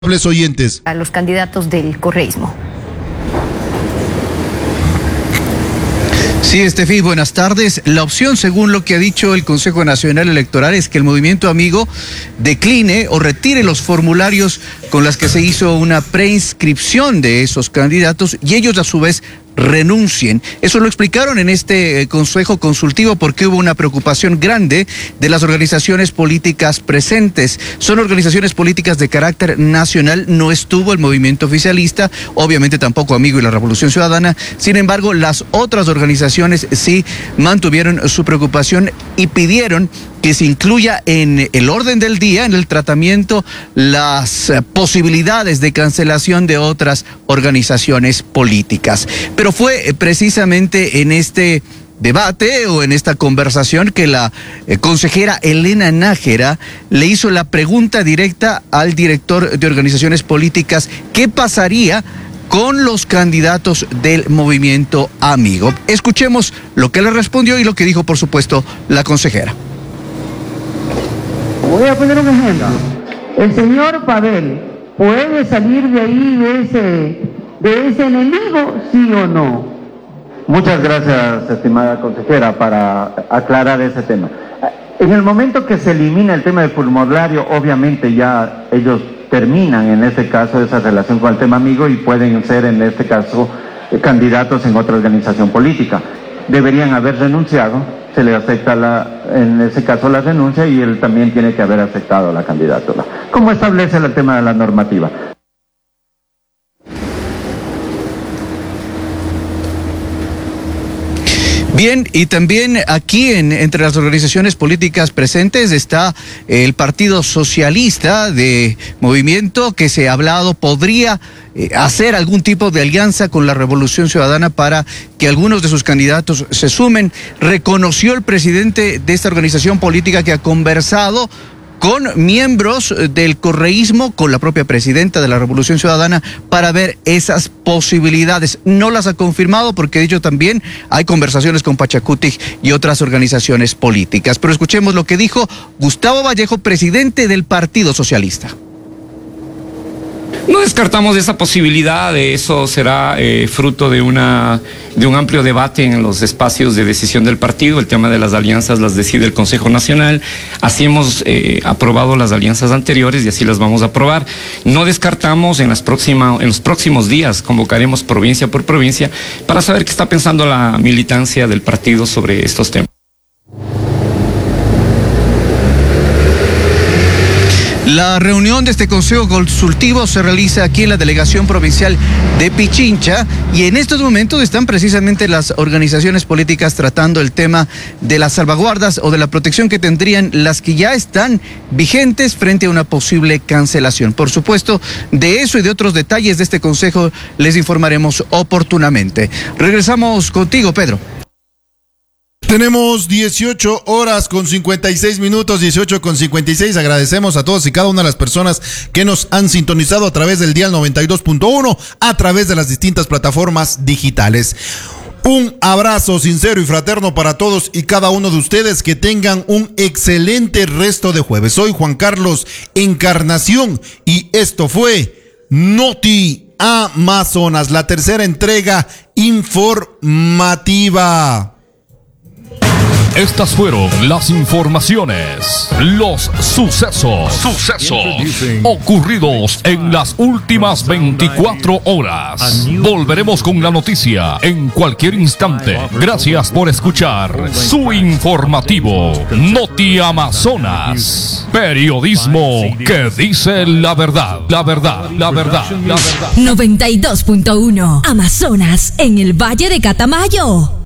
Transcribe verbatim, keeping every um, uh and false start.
oyentes. A los candidatos del correísmo. Sí, Estefi, buenas tardes. La opción, según lo que ha dicho el Consejo Nacional Electoral, es que el Movimiento Amigo decline o retire los formularios con los que se hizo una preinscripción de esos candidatos y ellos a su vez renuncien. Eso lo explicaron en este consejo consultivo porque hubo una preocupación grande de las organizaciones políticas presentes. Son organizaciones políticas de carácter nacional, no estuvo el movimiento oficialista, obviamente tampoco Amigo y la Revolución Ciudadana. Sin embargo, las otras organizaciones sí mantuvieron su preocupación y pidieron que se incluya en el orden del día, en el tratamiento, las posibilidades de cancelación de otras organizaciones políticas. Pero fue precisamente en este debate o en esta conversación que la eh, consejera Elena Nájera le hizo la pregunta directa al director de organizaciones políticas: ¿qué pasaría con los candidatos del Movimiento Amigo? Escuchemos lo que le respondió y lo que dijo, por supuesto, la consejera. Voy a poner un ejemplo. El señor Pavel puede salir de ahí, de ese, de ese enemigo, ¿sí o no? Muchas gracias, estimada consejera, para aclarar ese tema. En el momento que se elimina el tema del formulario, obviamente ya ellos terminan en este caso esa relación con el tema amigo y pueden ser en este caso candidatos en otra organización política. Deberían haber renunciado, se le acepta la, en ese caso la renuncia y él también tiene que haber aceptado la candidatura. ¿Cómo establece el tema de la normativa? Bien, y también aquí en, entre las organizaciones políticas presentes está el Partido Socialista de Movimiento, que se ha hablado podría eh, hacer algún tipo de alianza con la Revolución Ciudadana para que algunos de sus candidatos se sumen. Reconoció el presidente de esta organización política que ha conversado con miembros del correísmo, con la propia presidenta de la Revolución Ciudadana, para ver esas posibilidades. No las ha confirmado porque, de hecho, también hay conversaciones con Pachacutic y otras organizaciones políticas. Pero escuchemos lo que dijo Gustavo Vallejo, presidente del Partido Socialista. No descartamos esa posibilidad, de eso será eh, fruto de una de un amplio debate en los espacios de decisión del partido. El tema de las alianzas las decide el Consejo Nacional. Así hemos eh, aprobado las alianzas anteriores y así las vamos a aprobar. No descartamos en las próximas en los próximos días convocaremos provincia por provincia para saber qué está pensando la militancia del partido sobre estos temas. La reunión de este Consejo Consultivo se realiza aquí en la Delegación Provincial de Pichincha y en estos momentos están precisamente las organizaciones políticas tratando el tema de las salvaguardas o de la protección que tendrían las que ya están vigentes frente a una posible cancelación. Por supuesto, de eso y de otros detalles de este Consejo les informaremos oportunamente. Regresamos contigo, Pedro. Tenemos dieciocho horas con cincuenta y seis minutos, dieciocho con cincuenta y seis. Agradecemos a todos y cada una de las personas que nos han sintonizado a través del dial noventa y dos punto uno, a través de las distintas plataformas digitales. Un abrazo sincero y fraterno para todos y cada uno de ustedes. Que tengan un excelente resto de jueves. Soy Juan Carlos Encarnación y esto fue Noti Amazonas, la tercera entrega informativa. Estas fueron las informaciones, los sucesos, sucesos ocurridos en las últimas veinticuatro horas. Volveremos con la noticia en cualquier instante. Gracias por escuchar su informativo Noti Amazonas. Periodismo que dice la verdad, la verdad, la verdad, la verdad. noventa y dos punto uno Amazonas en el Valle de Catamayo.